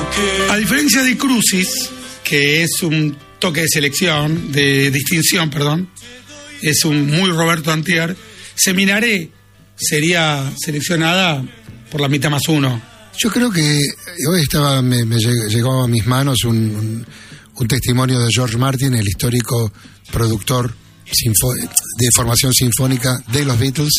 A diferencia de Crucis, que es un toque de selección, de distinción, perdón, es un muy Roberto Antier, Seminaré sería seleccionada por la mitad más uno. Yo creo que hoy me llegó a mis manos un testimonio de George Martin, el histórico productor de formación sinfónica de los Beatles,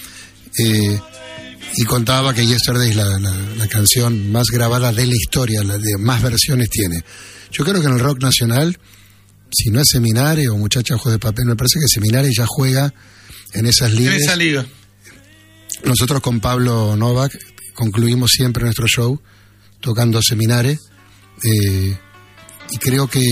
y contaba que Yesterday es la canción más grabada de la historia, la de más versiones tiene. Yo creo que en el rock nacional, si no es Seminare o Muchacha Ojos de Papel, me parece que Seminare ya juega en esas ligas. En esa liga. Nosotros con Pablo Novak concluimos siempre nuestro show tocando Seminare, y creo que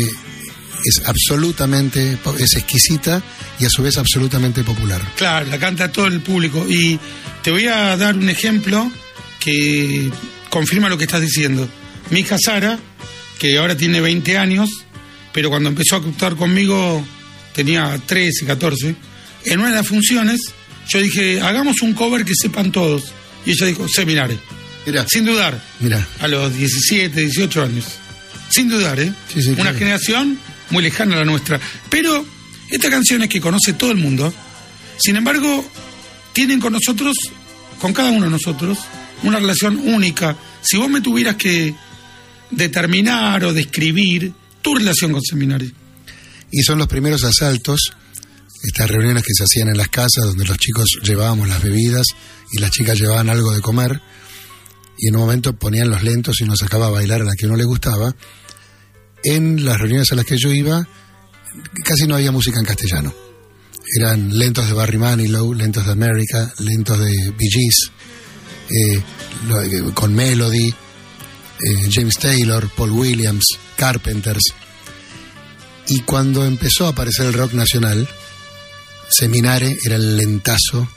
es exquisita y a su vez absolutamente popular. Claro, la canta todo el público. Y te voy a dar un ejemplo que confirma lo que estás diciendo. Mi hija Sara, que ahora tiene 20 años, pero cuando empezó a actuar conmigo tenía 13, 14. En una de las funciones yo dije, hagamos un cover que sepan todos. Y ella dijo, Seminare. Mirá. Sin dudar. Mirá. A los 17, 18 años. Sin dudar, ¿eh? Sí, Una claro. generación muy lejana a la nuestra. Pero esta canción es que conoce todo el mundo. Sin embargo, tienen con nosotros, con cada uno de nosotros, una relación única. Si vos me tuvieras que determinar o describir tu relación con Seminare. Y son los primeros asaltos, estas reuniones que se hacían en las casas, donde los chicos llevábamos las bebidas y las chicas llevaban algo de comer, y en un momento ponían los lentos y nos sacaba a bailar a la que uno le gustaba. En las reuniones a las que yo iba, casi no había música en castellano. Eran lentos de Barry Manilow, lentos de America, lentos de Bee Gees, con Melody, James Taylor, Paul Williams, Carpenters. Y cuando empezó a aparecer el rock nacional, Seminare era el lentazo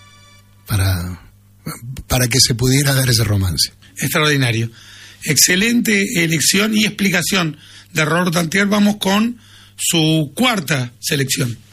para que se pudiera dar ese romance. Extraordinario. Excelente elección y explicación de Roberto Antier. Vamos con su cuarta selección.